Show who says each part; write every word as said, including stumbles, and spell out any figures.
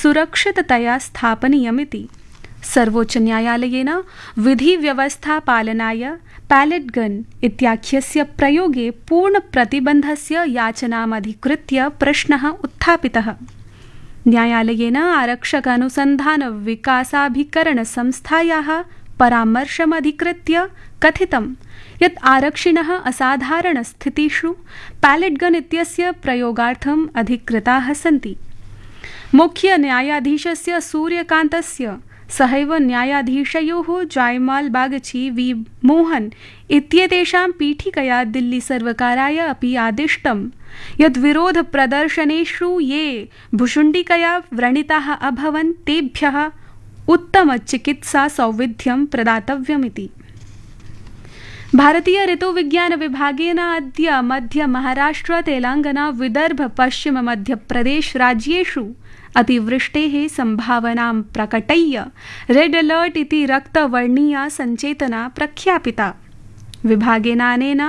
Speaker 1: सुरक्षिततया स्थापनीयमिति। सर्वोच्चन्यायालयेन विधिव्यवस्थापालनाय pellet gun इत्याख्यस्य प्रयोगे पूर्णप्रतिबन्धस्य याचनामधिकृत्य प्रश्नः उत्थापितः। न्यायालयेन आरक्षकानुसन्धानविकासाभिकरणसंस्थायाः परामर्शमधिकृत्य कथितं यत् आरक्षिणः असाधारणस्थितिषु पैलेट गन इत्यस्य प्रयोगार्थम् अधिकृताः सन्ति। मुख्यन्यायाधीशस्य सूर्यकान्तस्य सहैव न्यायाधीशयोः जयमाल बागची वी मोहन इत्येतेषां पीठिकया दिल्ली सर्वकाराय अपि आदिष्टं यत् विरोधप्रदर्शनेषु ये भुशुण्डिकया व्रणिताः अभवन् तेभ्यः उत्तमचिकित्सासौविध्यं प्रदातव्यमिति। भारतीय ऋतुविज्ञान विभागेन अद्य मध्य महाराष्ट्र तेलंगाना विदर्भ पश्चिम मध्यप्रदेश राज्येषु अतिवृष्टेः संभावनां प्रकटय्य रेड अलर्ट इति रक्तवर्णीया सञ्चेतना प्रख्यापिता। विभागेन अनेन